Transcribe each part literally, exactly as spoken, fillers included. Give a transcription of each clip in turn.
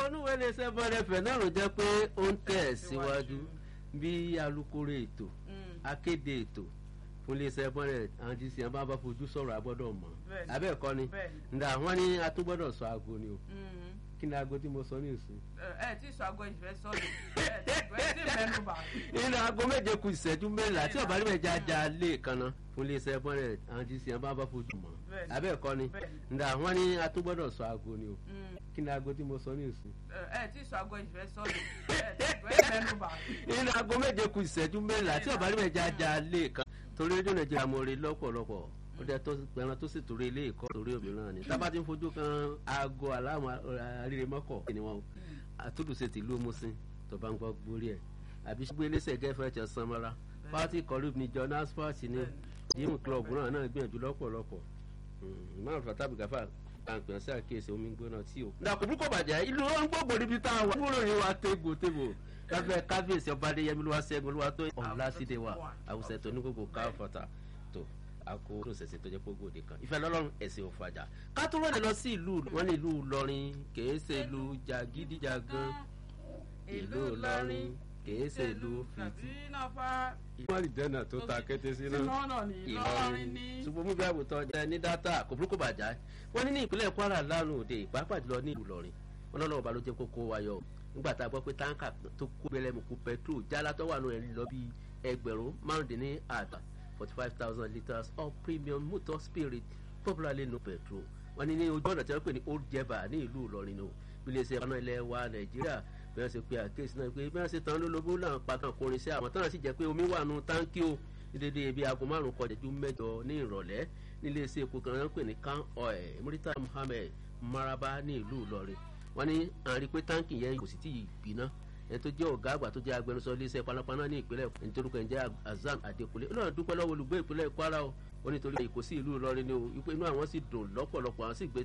kọ́nú wẹ́lẹ̀ sẹ́fọ́n ẹ̀fẹ̀ náà ló jẹ́ pé ó ń tẹ̀ síwájú bí alukoro ètò akéde ètò fún iléeṣẹ́ bọ́ọ̀lẹ̀ àwọn tí sèyàn bá bá fojú sọ̀rọ̀ agbọ́dọ̀ mọ̀ abẹ́ ẹ̀kọ́ ni ǹda wọ́n ní a tún gbọ́dọ̀ sọ aago ni o kí ni aago tí mo sọ ní ìsìn. ẹ tí sọ aago ìfẹ́ sọ ni ẹ tí mẹ́nu bà. nínú aago méje kù ìṣẹ́jú mẹ́rìnlá tí ọ̀bá níbẹ̀ jájá lé kanna fún iléeṣẹ́ bọ́ọ̀lẹ̀ àwọn tí sèyàn bá bá fojú mọ̀ abẹ́ ẹ̀kọ́ ni ǹda wọ́n ní a tún gbọ́dọ̀ sọ aago ni o kí ni aago tí mo sọ ní ìsìn. ẹ tí sọ aago ìfẹ́ sọ ni ẹ tí mẹ́nu bà. nínú aago méje kù ìṣẹ́jú mẹ́rìnlá tí ọ̀bá níbẹ̀ jájá lé kan torí rédíò nàìjíríà mo rí lọ́pọ̀lọpọ̀ ó dẹ tó gbẹran tó sì torí ilé ìkọ́ torí obìnrin náà ni tábà tí ń fojú kan aago aláàmú aríire mọ́kọ̀ ni wọn àtúndùsẹ̀ tìlú Mùsìn tó bá ń gbọ́ gbórí ẹ̀ àbí ṣùgbọ́n eléṣẹ̀ gẹ́fẹ́ tẹ̀ san mọ́ra fáti kọ́lùb ní john asphalt ní jíìmù club náà náà gbìyànjú lọ́pọ̀lọpọ̀ ìmáàmù fatabu gafa àǹpẹ̀ sí àkíyèsí omi gbóná tí o. dàkúrú kò bàjẹ́ ìlú wọn gbogbo níbi tá a wà kúrò ní wa tégbò tégbò káfíń kábíyèsí ọba adéyẹmí ló wá ṣẹ́gun ló wá tó ọ̀làsídẹ̀ wa àwùsẹ̀ tó ní gbogbo káfọ́tà tó ako lóṣèṣe tó jẹ́ gbogbo òde kan ìfẹ́ lọ́lọ́run ẹ̀sìn òfàjà ká tó rọ́ọ̀lẹ̀ lọ sí ìlú wọn ní ìlú Ìlọrin kìí ṣe ìlú jàgídíjàgan ìlú Ìlọrin kìí ṣe ìlú fìtì. wọ́n rí dẹ́nà tó ta kété sínú Ìlọrin ṣùgbọ́n mú bí àwòtọ́ jẹ́ ní dátà kò burúkú bàjá wọ́n ní ní ìpínlẹ̀ Kwara lánàá òde ìpápá jùlọ ní ìlú Ìlọrin wọn lọ́nà ọba ló jẹ́ kókó wáyọ̀ nígbà tá a gbọ́ pé táǹkà tó kó gbẹlẹ́mùkú pẹtrol jálá tó wà nù ẹ̀ lọ bí ẹgbẹ̀rún márùndínláàdá forty-five thousand litres of premium motor spirit popularly known petrol wọ́n ní ní ojú ọ̀nà tí wọ́n pè ní old jeba ní ìlú Ìlọrin o iléeṣẹ́ ìpamọ́ ilẹ̀ wa Nàìjíríà bí wọ́n ṣe pe àkéésí náà pé bí wọ́n ṣe tán lólobó náà pàtàkì kọrin sí àwọn tán sì jẹ́ pé omi wà nù táǹkì o ní dédé ibi aago márùn kọjá ju mẹ́jọ ní ìrọ̀lẹ́ níléeṣẹ́ epo kan wọ́n pè ní can oil Murtala Muhammed Maraba ní ìlú Ìlọrin wọ́n ní àrí pé táǹkì yẹn kò sì tí ì gbiná ẹni tó jẹ́ ọ̀gá àgbà tó jẹ́ agbẹnusọ iléeṣẹ́ panápaná ní ìpínlẹ̀ nítorúkọ ẹ̀jẹ̀ Azam Adekunle náà dúpẹ́ lọ́wọ́ olùgbé ìpínlẹ̀ Kwara o ó nítorí èkó sí ìlú Ìlọrin ni o wípé inú àwọn sì dùn lọ́pọ̀lọpọ̀ àwọn sì gbé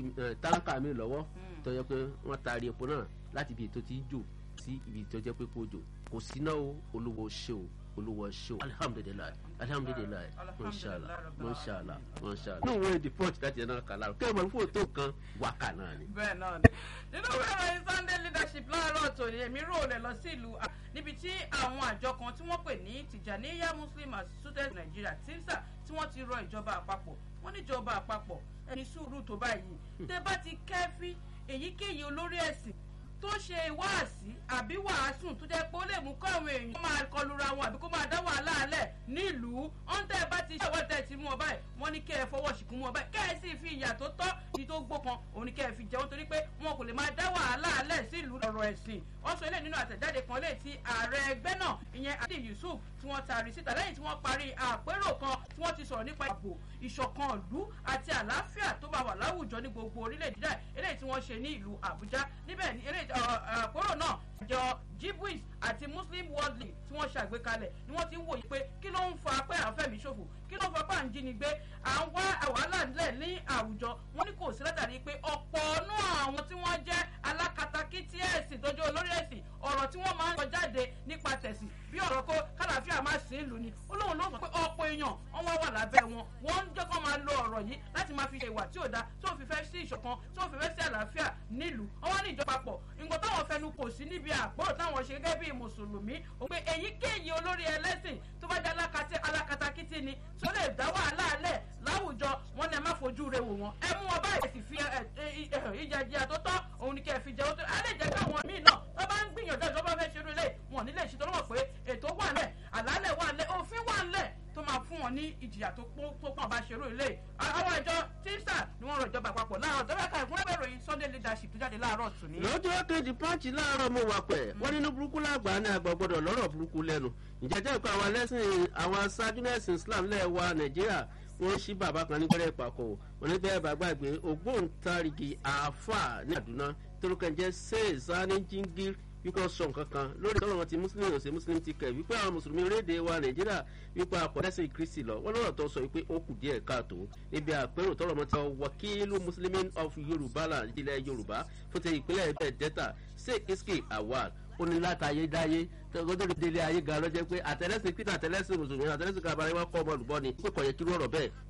táǹkà mi lọ́wọ́ tó yẹ pé wọ́n taari epo náà láti ibi tó ti ń jò sí ibi tó jẹ́ pé kó jò kò sí náà o olúwo ṣe o olúwo ṣe o alihamudulilayi alihamudulilayi mọṣala mọṣala mọṣala. nínú ìwé the punch láti ẹ̀nà kàlá kí ẹ mọ̀ fún òtó kan wákà náà ni. bẹ́ẹ̀ náà ni nínú ìwé ìròyìn Sunday leadership láàárọ̀ tòní èmi rò lẹ̀ lọ sí ìlú níbi tí àwọn àjọ kan tí wọ́n pè ní Tijaniya Muslim Association Nigeria TIMSA tí wọ́n ti rọ ìjọba àpapọ̀ wọ́n ní ìjọba àpapọ̀ ẹni sùúrù tó báyìí tẹ́ bá ti kẹ́fí èyíkéyìí olórí ẹ̀sìn tó ṣe wáàsí àbí wàásùn tó jẹ́ pé ó lè mú kọ́ àwọn èèyàn kó máa kọlura wọn àbí kó máa dá wàhálà alẹ̀ nílùú ọ̀ǹtẹ̀ bá ti ṣàwọ́ tẹ̀ ti mú ọ báyìí wọ́n ní kẹ́ ẹ fọwọ́ ṣìkún mú ọ báyìí kẹ́ ẹ sì fi ìyà tó tọ́ ní tó gbókan òun ní kẹ́ ẹ fi jẹun torí pé wọn kò lè máa dá wàhálà alẹ̀ sílùú ọ̀rọ̀ ẹ̀sìn wọ́n sọ ilé nínú àtẹ̀jáde kan lè ti ààrẹ ẹgbẹ́ náà ìyẹn Adi Yusuf tí wọ́n taari síta lẹ́yìn tí wọ́n parí àpérò kan tí wọ́n ti sọ̀rọ̀ nípa ààbò ìṣọ̀kan ìlú àti àlàáfíà tó bá wà láwùjọ ní gbogbo orílẹ̀-èdè náà eléyìí tí wọ́n ṣe ní ìlú Àbújá níbẹ̀ ní eléyìí àpérò náà àjọ Jibwis àti Muslim World League tí wọ́n ṣàgbékalẹ̀ ni wọ́n ti ń wòye pé kí ló ń fa pé à ń fẹ̀mí ṣòfò kí ló ń fa pé à ń jínigbé à ń wá wàhálà ńlẹ̀ ní àwùjọ wọn ní kò sí látàrí pé ọ̀pọ̀ ọ̀nù àwọn tí wọ́n jẹ́ alákatakítí ẹ̀sìn tó jẹ́ olórí ẹ̀sìn ọ̀rọ̀ tí wọ́n máa ń sọ jáde nípa tẹ̀sìn bí ọ̀rọ̀ kó kálàáfíà má sí ìlú ni olóhùn ló sọ pé ọ̀pọ̀ èèyàn wọ́n wá wà lábẹ́ wọn wọ́n ń jẹ́ kó máa lo ọ̀rọ̀ yìí láti máa fi ṣe ìwà tí ò da tó fi fẹ́ sí ìṣọ̀kan tó fi fẹ́ sí àlàáfíà nílùú wọ́n wá ní ìjọba pọ̀ nǹkan táwọn fẹnu kò sí níbi àpérò táwọn ṣe gẹ́gẹ́ bí mùsùlùmí òun pé èyíkéyìí olórí ẹlẹ́sìn tó bá jẹ́ alákatakítí ni tó lè dá wàhálà alẹ̀ láwùjọ wọn ni ẹ má fojú re wò wọn ẹ mú wọn báyìí sì fi ìjẹjẹ tó tọ́ òun ni kẹ́ ẹ fi jẹ́ òtún ẹ lè jẹ́ káwọn míì náà tó bá ń gbìyànjú ẹjọ́ bá fẹ́ ṣerú ilé wọn nílé ìṣètò lọ́wọ́ pé ètò wà lẹ̀ àlàálẹ̀ wà lẹ̀ òfin wà lẹ̀ tó máa fún wọn ní ìjìyà tó pọ̀ bá ṣerú ilé àwọn ìjọ TIMSA ni wọ́n rọ ìjọba àpapọ̀ láàárọ̀ tó bá ka ìfúnrẹ́bẹ̀ ìròyìn Sunday leadership tó jáde láàárọ̀ tù ní. lọ́jọ́ kejì pọ́ǹchì láàárọ̀ mo wà pẹ̀ wọ́n nínú burúkú lágbàá ní àgbà gbọ́dọ̀ lọ́rọ̀ burúkú lẹ́nu ìjẹ́jẹ́ ìkọ́ àwọn ẹlẹ́sìn àwọn aṣáájú ẹ̀sìn Islam lẹ́ẹ̀wá Nàìjíríà wọ́n ṣí bàbá kan ní gbẹ́rẹ́ ìpàkọ́ wọn ní bẹ́ẹ̀ bá gbàgbé ògbóǹtarìgì àáfà ní Àdúná torúkọ jẹ́ sèé sani jíngír wípé sọ nǹkan kan lórí tọ́lọ̀ wọn ti muslim ọ̀sẹ̀ muslim ti kẹ̀ wípé àwọn mùsùlùmí orílẹ̀-èdè wa Nàìjíríà wípé àpọ̀lẹ́sìn Kristi lọ wọ́n lọ́rọ̀ tó sọ wípé ó kù díẹ̀ káàtó níbi àpérò tọ́lọ̀ wọn ti sọ wàkílù muslimin of Yorùbá là ilẹ̀ Yorùbá fún ti ìpínlẹ̀ ẹ̀bẹ̀ Delta Sheikh Iski Awal ó ní látàyé dáyé tọ́gọ́dọ́ délé ayé ga lọ́jẹ́ pé àtẹlẹ́sìn Kristi àtẹlẹ́sìn mùsùlùmí àtẹlẹ́sìn kábàárẹ̀ wọn kọ́ ọmọ olùbọ́ni pé kò yẹ kí irú ọ̀rọ̀ bẹ́ẹ̀